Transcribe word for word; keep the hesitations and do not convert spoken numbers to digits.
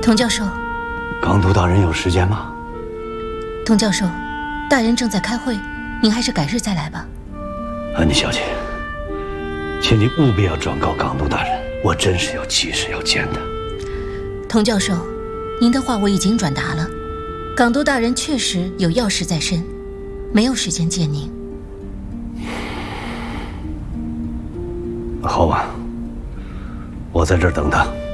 童教授， 港督大人有时间吗？ 童教授，大人正在开会，您还是改日再来吧。 安妮小姐，请你务必要转告港督大人，我真是有急事要见的。 童教授，您的话我已经转达了，港督大人确实有要事在身，没有时间见您。 好吧，我在这儿等他。